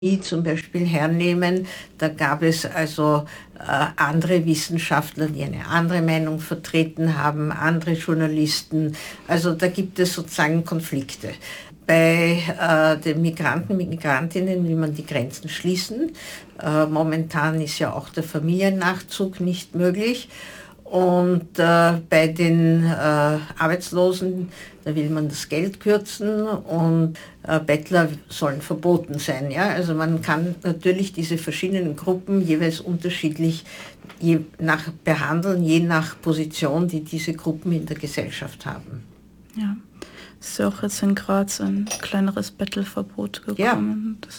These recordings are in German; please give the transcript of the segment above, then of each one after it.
zum Beispiel hernehmen, da gab es also andere Wissenschaftler, die eine andere Meinung vertreten haben, andere Journalisten. Also da gibt es sozusagen Konflikte. Bei den Migranten, Migrantinnen will man die Grenzen schließen. Momentan ist ja auch der Familiennachzug nicht möglich. Und bei den Arbeitslosen, da will man das Geld kürzen und Bettler sollen verboten sein. Ja? Also man kann natürlich diese verschiedenen Gruppen jeweils unterschiedlich behandeln, je nach Position, die diese Gruppen in der Gesellschaft haben. Ja, es ist ja auch jetzt in Graz ein kleineres Bettelverbot gekommen. Ja.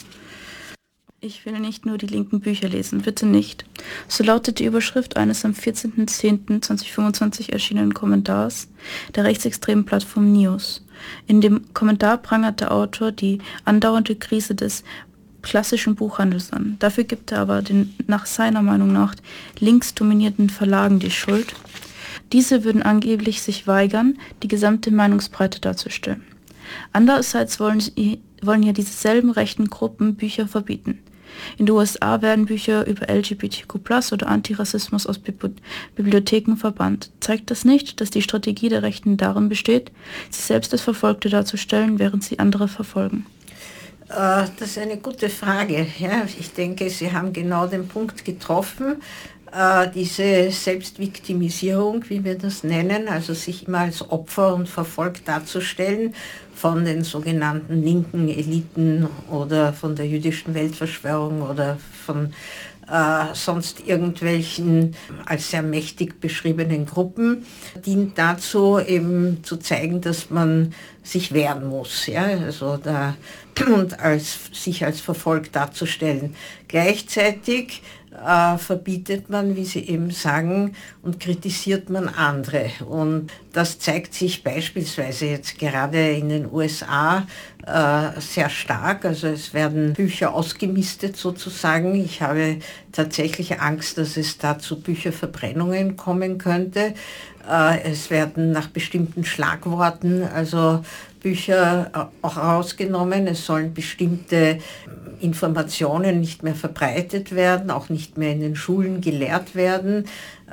Ich will nicht nur die linken Bücher lesen, bitte nicht. So lautet die Überschrift eines am 14.10.2025 erschienenen Kommentars der rechtsextremen Plattform Nios. In dem Kommentar prangert der Autor die andauernde Krise des klassischen Buchhandels an. Dafür gibt er aber den nach seiner Meinung nach links dominierten Verlagen die Schuld. Diese würden angeblich sich weigern, die gesamte Meinungsbreite darzustellen. Andererseits wollen ja dieselben rechten Gruppen Bücher verbieten. In den USA werden Bücher über LGBTQ+ oder Antirassismus aus Bibliotheken verbannt. Zeigt das nicht, dass die Strategie der Rechten darin besteht, sich selbst als Verfolgte darzustellen, während sie andere verfolgen? Das ist eine gute Frage. Ja, ich denke, Sie haben genau den Punkt getroffen. Diese Selbstviktimisierung, wie wir das nennen, also sich immer als Opfer und verfolgt darzustellen von den sogenannten linken Eliten oder von der jüdischen Weltverschwörung oder von sonst irgendwelchen als sehr mächtig beschriebenen Gruppen, dient dazu, eben zu zeigen, dass man sich wehren muss, ja, also und sich als verfolgt darzustellen. Gleichzeitig verbietet man, wie Sie eben sagen, und kritisiert man andere. Und das zeigt sich beispielsweise jetzt gerade in den USA sehr stark. Also es werden Bücher ausgemistet sozusagen. Ich habe tatsächlich Angst, dass es da zu Bücherverbrennungen kommen könnte. Es werden nach bestimmten Schlagworten also Bücher auch rausgenommen. Es sollen bestimmte Informationen nicht mehr verbreitet werden, auch nicht mehr in den Schulen gelehrt werden.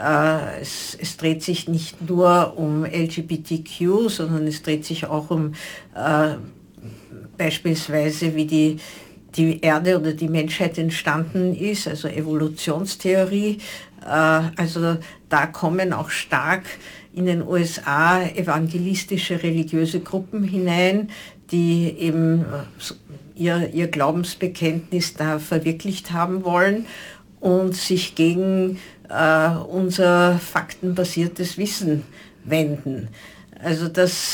Es dreht sich nicht nur um LGBTQ, sondern es dreht sich auch um beispielsweise, wie die Erde oder die Menschheit entstanden ist, also Evolutionstheorie. Also da kommen auch stark in den USA evangelistische religiöse Gruppen hinein, die eben ihr Glaubensbekenntnis da verwirklicht haben wollen und sich gegen unser faktenbasiertes Wissen wenden. Also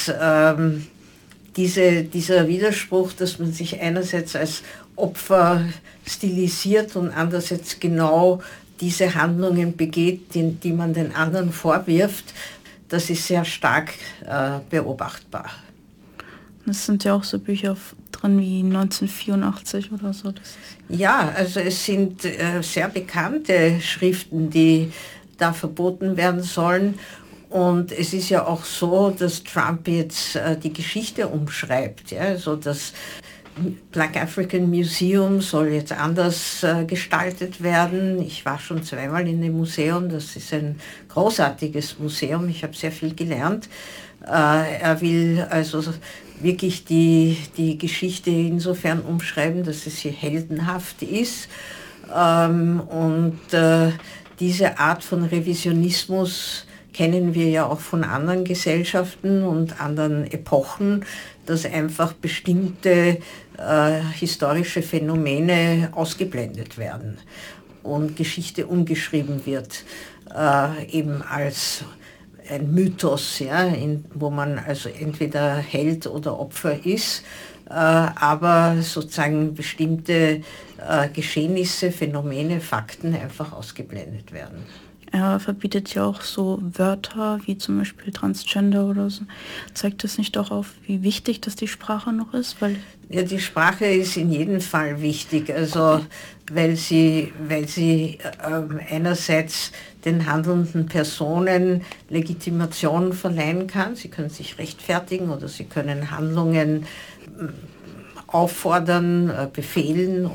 dieser Widerspruch, dass man sich einerseits als Opfer stilisiert und andererseits genau diese Handlungen begeht, die man den anderen vorwirft, das ist sehr stark beobachtbar. Es sind ja auch so Bücher drin wie 1984 oder so. Ja, also es sind sehr bekannte Schriften, die da verboten werden sollen. Und es ist ja auch so, dass Trump jetzt die Geschichte umschreibt. Ja? Also das Black African Museum soll jetzt anders gestaltet werden. Ich war schon zweimal in dem Museum. Das ist ein großartiges Museum. Ich habe sehr viel gelernt. Er will also wirklich die Geschichte insofern umschreiben, dass es hier heldenhaft ist. Und diese Art von Revisionismus kennen wir ja auch von anderen Gesellschaften und anderen Epochen, dass einfach bestimmte historische Phänomene ausgeblendet werden und Geschichte umgeschrieben wird, eben als ein Mythos, ja, wo man also entweder Held oder Opfer ist, aber sozusagen bestimmte Geschehnisse, Phänomene, Fakten einfach ausgeblendet werden. Er verbietet ja auch so Wörter wie zum Beispiel Transgender oder so. Zeigt das nicht auch auf, wie wichtig das die Sprache noch ist? Ja, die Sprache ist in jedem Fall wichtig, also weil sie einerseits den handelnden Personen Legitimation verleihen kann. Sie können sich rechtfertigen oder sie können Handlungen auffordern, befehlen